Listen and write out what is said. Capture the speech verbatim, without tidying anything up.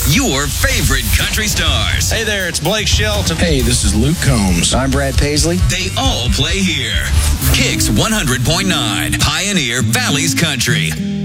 your favorite country stars. Hey there, it's Blake Shelton. Hey, this is Luke Combs. I'm Brad Paisley. They all play here. Kicks one hundred point nine, Pioneer Valley's Country.